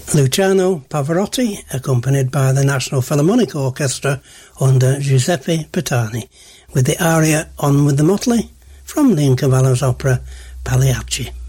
Luciano Pavarotti, accompanied by the National Philharmonic Orchestra under Giuseppe Patani, with the aria On with the Motley from Leoncavallo's opera Pagliacci.